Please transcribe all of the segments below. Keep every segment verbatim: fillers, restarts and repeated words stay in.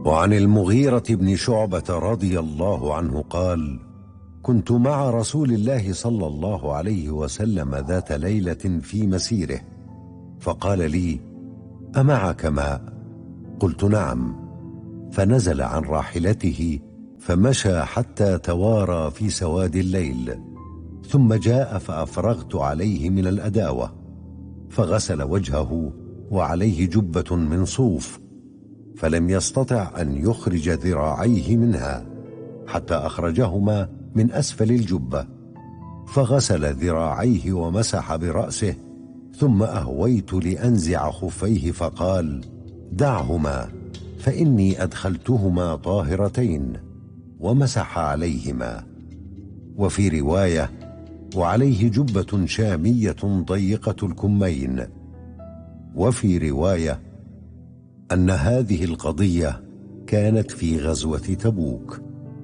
وعن المغيرة بن شعبة رضي الله عنه قال: كنت مع رسول الله صلى الله عليه وسلم ذات ليلة في مسيره، فقال لي: أمعك ماء؟ قلت: نعم. فنزل عن راحلته فمشى حتى توارى في سواد الليل، ثم جاء فأفرغت عليه من الأداوة، فغسل وجهه وعليه جبة من صوف، فلم يستطع أن يخرج ذراعيه منها حتى أخرجهما من أسفل الجبة، فغسل ذراعيه ومسح برأسه، ثم أهويت لأنزع خفيه فقال: دعهما فإني أدخلتهما طاهرتين، ومسح عليهما. وفي رواية: وعليه جبة شامية ضيقة الكمين. وفي رواية أن هذه القضية كانت في غزوة تبوك.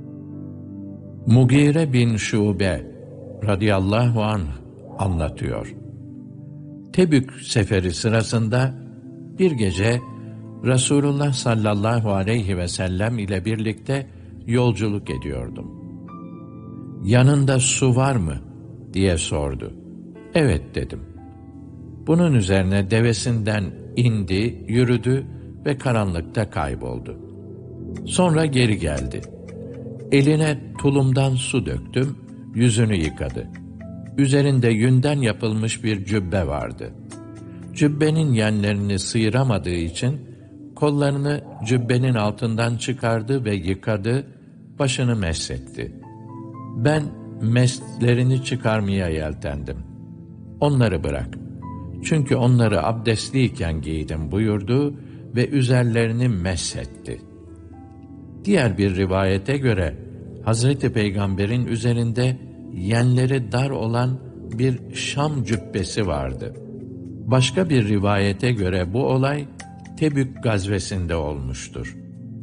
Mugire bin Şube radıyallahu anh anlatıyor. Tebük seferi sırasında bir gece Resulullah sallallahu aleyhi ve sellem ile birlikte yolculuk ediyordum. Yanında su var mı diye sordu. Evet dedim. Bunun üzerine devesinden indi, yürüdü ve karanlıkta kayboldu. Sonra geri geldi. Eline tulumdan su döktüm, yüzünü yıkadı. Üzerinde yünden yapılmış bir cübbe vardı. Cübbenin yenlerini sıyıramadığı için kollarını cübbenin altından çıkardı ve yıkadı, başını meshetti. Ben meslerini çıkarmaya yeltendim. Onları bırak. Çünkü onları abdestliyken giydim buyurdu ve üzerlerini meshetti. Diğer bir rivayete göre Hazreti Peygamber'in üzerinde yenleri dar olan bir Şam cübbesi vardı. Başka bir rivayete göre bu olay Tebük gazvesinde olmuştur.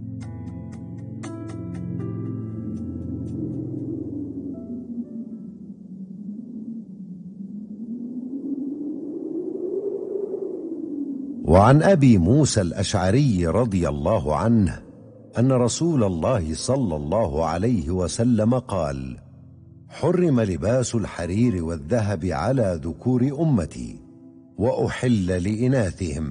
وعن أبي موسى الأشعري رضي الله عنه أن رسول الله صلى الله عليه وسلم قال: حرم لباس الحرير والذهب على ذكور أمتي وأحل لإناثهم.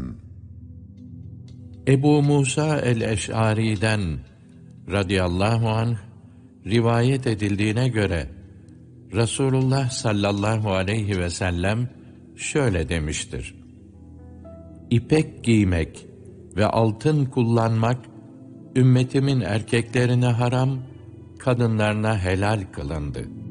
Ebu Musa el-Eş'ari'den radıyallahu anh rivayet edildiğine göre Resulullah sallallahu aleyhi ve sellem şöyle demiştir: İpek giymek ve altın kullanmak ümmetimin erkeklerine haram, kadınlarına helal kılındı.